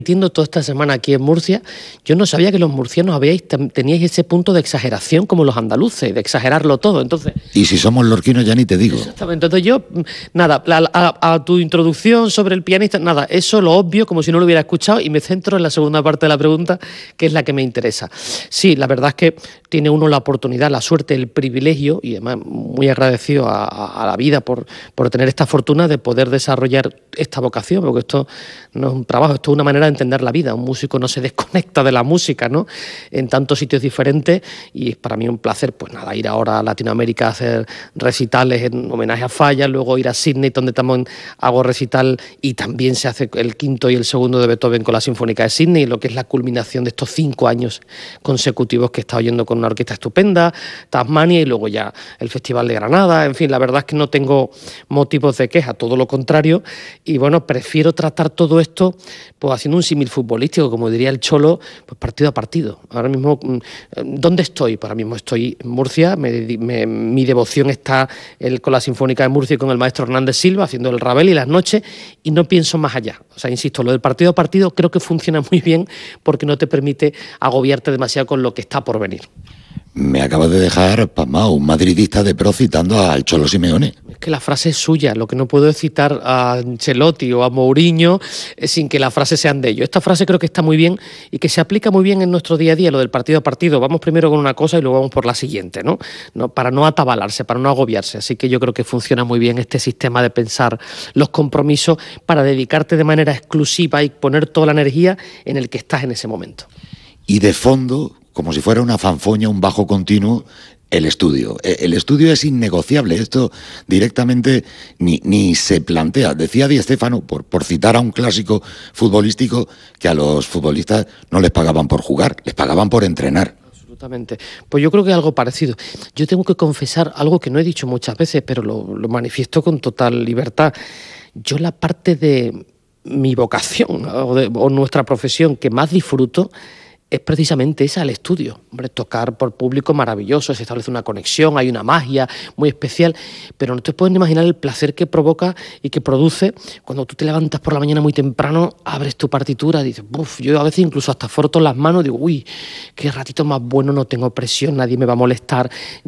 Entiendo toda esta semana aquí en Murcia, yo no sabía que los murcianos teníais ese punto de exageración como los andaluces, de exagerarlo todo. Entonces, Y si somos lorquinos ya ni te digo. exactamente. Entonces yo, nada, a tu introducción sobre el pianista, nada, eso lo obvio como si no lo hubiera escuchado y me centro en la segunda parte de la pregunta, que es la que me interesa. Sí, la verdad es que tiene uno la oportunidad, la suerte, el privilegio, y además muy agradecido a la vida por tener esta fortuna de poder desarrollar esta vocación, porque esto no es un trabajo, esto es una manera de entender la vida. Un músico no se desconecta de la música, ¿no? En tantos sitios diferentes, y es para mí un placer, pues nada, ir ahora a Latinoamérica a hacer recitales en homenaje a Falla, luego ir a Sydney, donde también hago recital, y también se hace el quinto y el segundo de Beethoven con la Sinfónica de Sydney, lo que es la culminación de estos 5 años consecutivos que he estado yendo con una orquesta estupenda, Tasmania, y luego ya el Festival de Granada. En fin, la verdad es que no tengo motivos de queja, todo lo contrario, y bueno, prefiero tratar todo esto pues haciendo un símil futbolístico, como diría el Cholo, pues partido a partido. Ahora mismo, ¿dónde estoy? Pues ahora mismo estoy en Murcia, mi devoción está con la Sinfónica de Murcia y con el maestro Hernández Silva, haciendo el Ravel y las noches, y no pienso más allá. O sea, insisto, lo del partido a partido creo que funciona muy bien porque no te permite agobiarte demasiado con lo que está por venir. Me acabas de dejar pasmado, un madridista de pro citando al Cholo Simeone. Es que la frase es suya, lo que no puedo es citar a Ancelotti o a Mourinho sin que las frases sean de ellos. Esta frase creo que está muy bien y que se aplica muy bien en nuestro día a día, lo del partido a partido. Vamos primero con una cosa y luego vamos por la siguiente, ¿no? Para no atabalarse, para no agobiarse. Así que yo creo que funciona muy bien este sistema de pensar los compromisos para dedicarte de manera exclusiva y poner toda la energía en el que estás en ese momento. Y de fondo, como si fuera una fanfoña, un bajo continuo, el estudio. El estudio es innegociable, esto directamente ni se plantea. Decía Di Stéfano, por citar a un clásico futbolístico, que a los futbolistas no les pagaban por jugar, les pagaban por entrenar. Absolutamente. Pues yo creo que es algo parecido. Yo tengo que confesar algo que no he dicho muchas veces, pero lo manifiesto con total libertad. Yo la parte de mi vocación o nuestra profesión que más disfruto es precisamente esa, el estudio. Hombre, tocar por público maravilloso, se establece una conexión, hay una magia muy especial, pero no te puedes imaginar el placer que provoca y que produce cuando tú te levantas por la mañana muy temprano, abres tu partitura, dices, uff, yo a veces incluso hasta froto las manos, digo, uy, qué ratito más bueno, no tengo presión, nadie me va a molestar.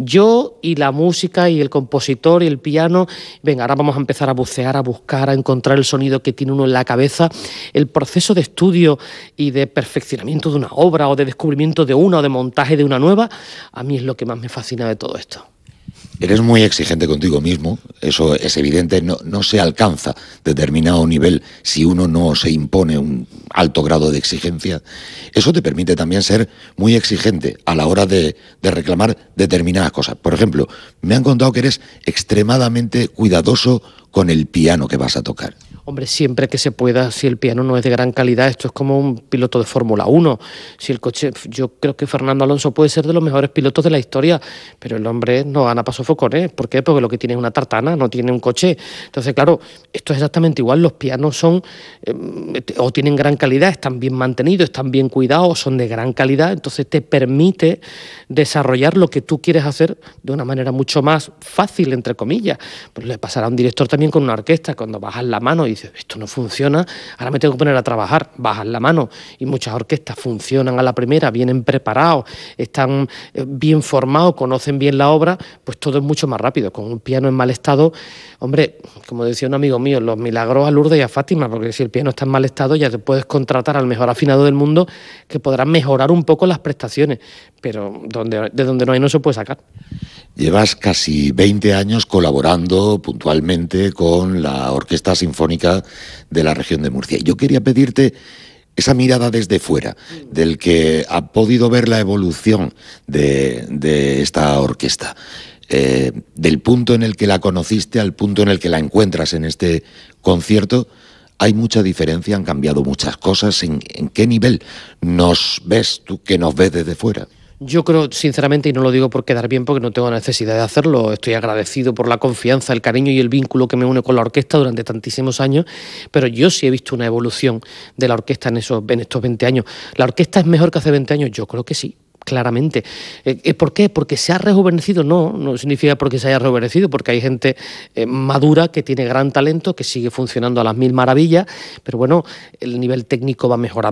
Yo y la música y el compositor y el piano, venga, ahora vamos a empezar a bucear, a buscar, a encontrar el sonido que tiene uno en la cabeza. El proceso de estudio y de perfeccionamiento de una obra o de descubrimiento de una o de montaje de una nueva, a mí es lo que más me fascina de todo esto. Eres muy exigente contigo mismo, eso es evidente, no se alcanza determinado nivel si uno no se impone un alto grado de exigencia. Eso te permite también ser muy exigente a la hora de reclamar determinadas cosas. Por ejemplo, me han contado que eres extremadamente cuidadoso con el piano que vas a tocar. Hombre, siempre que se pueda, si el piano no es de gran calidad, esto es como un piloto de Fórmula 1. Si el coche, yo creo que Fernando Alonso puede ser de los mejores pilotos de la historia, pero el hombre no gana para sofocones. ¿Por qué? Porque lo que tiene es una tartana, no tiene un coche. Entonces, claro, esto es exactamente igual. Los pianos son, o tienen gran calidad, están bien mantenidos, están bien cuidados, son de gran calidad. Entonces te permite desarrollar lo que tú quieres hacer de una manera mucho más fácil, entre comillas. Pues le pasará a un director también con una orquesta, cuando bajas la mano y dices, esto no funciona, ahora me tengo que poner a trabajar, bajas la mano, y muchas orquestas funcionan a la primera, vienen preparados, están bien formados, conocen bien la obra, pues todo es mucho más rápido. Con un piano en mal estado, hombre, como decía un amigo mío, los milagros a Lourdes y a Fátima, porque si el piano está en mal estado ya te puedes contratar al mejor afinado del mundo que podrá mejorar un poco las prestaciones, pero de donde no hay no se puede sacar. Llevas casi 20 años colaborando puntualmente con la Orquesta Sinfónica de la región de Murcia. Yo quería pedirte esa mirada desde fuera, del que ha podido ver la evolución de esta orquesta, del punto en el que la conociste al punto en el que la encuentras en este concierto. Hay mucha diferencia, han cambiado muchas cosas. ¿En qué nivel nos ves tú, que nos ves desde fuera? Yo creo, sinceramente, y no lo digo por quedar bien, porque no tengo necesidad de hacerlo, estoy agradecido por la confianza, el cariño y el vínculo que me une con la orquesta durante tantísimos años, pero yo sí he visto una evolución de la orquesta en estos 20 años. ¿La orquesta es mejor que hace 20 años? Yo creo que sí. Claramente. ¿Por qué? ¿Porque se ha rejuvenecido? No significa porque se haya rejuvenecido, porque hay gente madura que tiene gran talento, que sigue funcionando a las mil maravillas, pero bueno, el nivel técnico va mejorando.